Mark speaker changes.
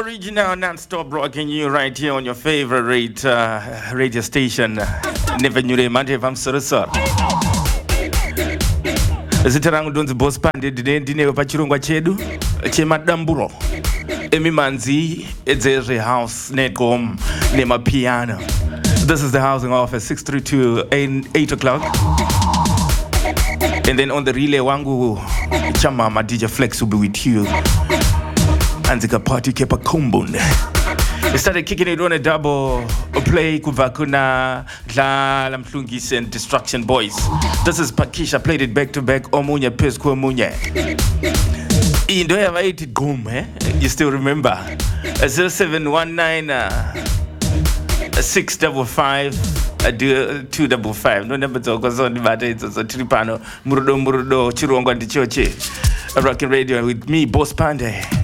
Speaker 1: Original non-stop rocking you right here on your favorite radio station. Never knew they might have Sorosor. Zitarangu donzi boss pande dine pachirongwa chedu chemadamburo emimanzi edzezve house negom nema piano. This is the housing office 632 8 o'clock. And then on the relay wangu chamama DJ Flex will be with you. Anzika party kepa kumbun. We started kicking it on a double play kuvakuna la mhlungisi and Destruction Boys. This is Pakisha, played it back to back. Omunye pesku omunye. Indo ya vaiti gum, eh? You still remember? 0719 655 255. No number to go on the it's a tripano murudo chirongo ndichoche. Rocking radio with me, Boss Pande.